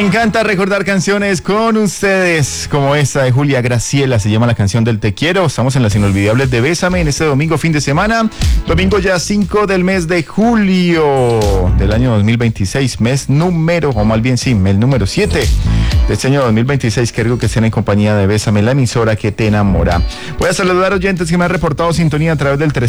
encanta recordar canciones con ustedes, como esta de Julia Graciela, se llama la canción del Te Quiero. Estamos en las inolvidables de Bésame en este domingo, fin de semana. Domingo ya 5 del mes de julio del año 2026, mes número 7 de este año 2026. Qué rico que estén en compañía de Bésame, la emisora que te enamora. Voy a saludar oyentes que me han reportado sintonía a través del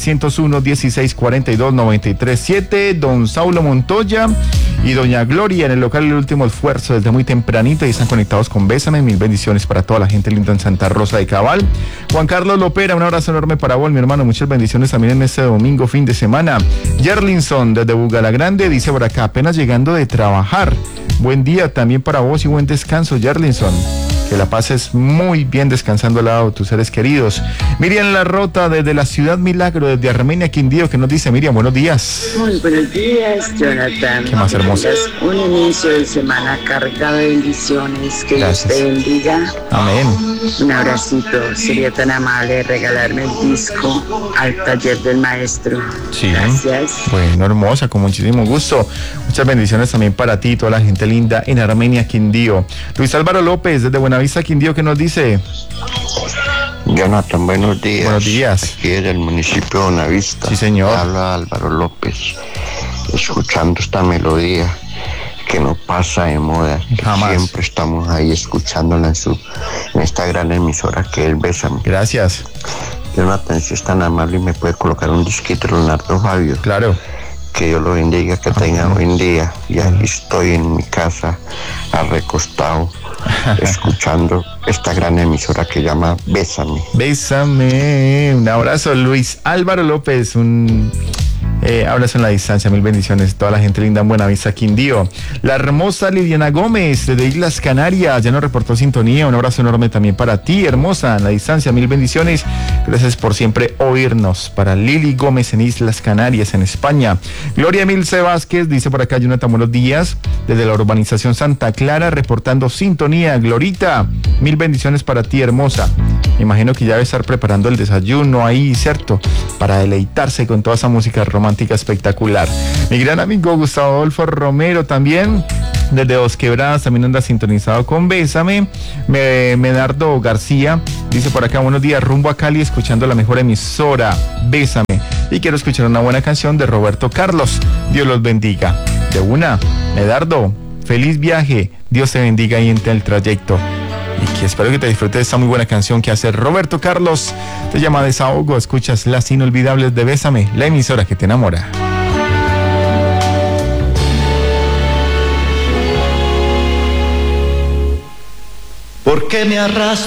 301-1642-937, don Saulo Montoya y doña Gloria en el local El Último Esfuerzo desde muy tempranito y están conectados con Bésame. Mil bendiciones para toda la gente linda en Santa Rosa de Cabal. Juan Carlos Lopera, un abrazo enorme para vos, mi hermano. Muchas bendiciones también en este domingo, fin de semana. Yerlinson desde Bugalagrande dice por acá, apenas llegando de trabajar. Buen día también para vos y buen descanso, Yerlinson. Que la pases muy bien descansando al lado de tus seres queridos. Miriam Larrota desde la Ciudad Milagro, desde Armenia, Quindío, que nos dice, Miriam, buenos días. Muy buenos días, Jonathan. Qué más hermoso. Un inicio de semana cargado de bendiciones. Que Dios te bendiga. Amén. Un abracito. Sería tan amable regalarme el disco al taller del maestro. Sí. Gracias. Bueno, hermosa, con muchísimo gusto. Muchas bendiciones también para ti, toda la gente linda en Armenia, Quindío. Luis Álvaro López desde Buenavista, Quindío, que nos dice. Jonathan, buenos días. Buenos días. Aquí del municipio de Buenavista. Sí, señor. Habla Álvaro López, escuchando esta melodía que no pasa de moda. Jamás. Siempre estamos ahí escuchándola en esta gran emisora que es Bésame. Gracias. Jonathan, si es tan amable y me puede colocar un disquito de Leonardo Fabio. Claro. Que Dios lo bendiga, que tenga buen día. Y aquí estoy en mi casa, recostado, escuchando esta gran emisora que llama Bésame. Bésame. Un abrazo, Luis Álvaro López. Un abrazo en la distancia. Mil bendiciones. Toda la gente linda en Buenavista, Quindío. La hermosa Liliana Gómez desde Islas Canarias ya nos reportó sintonía. Un abrazo enorme también para ti, hermosa, en la distancia. Mil bendiciones. Gracias por siempre oírnos. Para Lili Gómez en Islas Canarias, en España. Gloria Emilce Vázquez dice por acá, Jonathan, buenos días. Desde la urbanización Santa Clara, reportando sintonía. Glorita, mil bendiciones para ti, hermosa. Me imagino que ya debe estar preparando el desayuno ahí, ¿cierto? Para deleitarse con toda esa música romántica espectacular. Mi gran amigo Gustavo Adolfo Romero también, desde Dos Quebradas, también anda sintonizado con Bésame. Medardo García dice por acá, buenos días, rumbo a Cali, escuchando la mejor emisora, Bésame. Y quiero escuchar una buena canción de Roberto Carlos. Dios los bendiga. De una, Medardo, feliz viaje. Dios te bendiga ahí en el trayecto. Y que espero que te disfrutes de esta muy buena canción que hace Roberto Carlos. Te llama Desahogo. Escuchas las inolvidables de Bésame, la emisora que te enamora. ¿Por qué me arrastras?